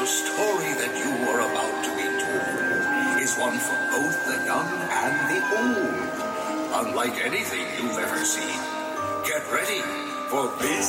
The story that you are about to be told is one for both the young and the old. Unlike anything you've ever seen. Get ready for this